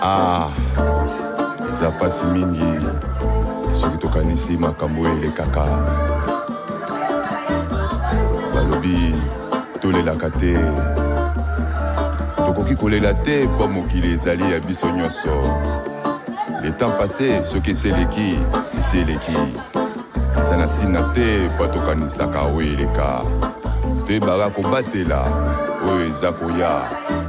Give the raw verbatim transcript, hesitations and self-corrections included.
Ah, eza pasi mingi soki tokanisi makambo elekaka. Balobi tolelaka te, tokoki kolela te mpo mokili ezali ya biso nyonso. Le temps passé soki eseleki eseleki, eza na ntina te mpo tokanisaka oyo eleka. Toyebaka kobatela oyo eza koya.